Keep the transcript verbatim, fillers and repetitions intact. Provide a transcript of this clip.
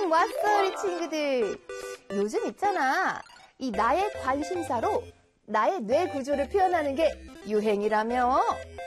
왔어, 우리 친구들. 요즘 있잖아. 이 나의 관심사로 나의 뇌 구조를 표현하는 게 유행이라며.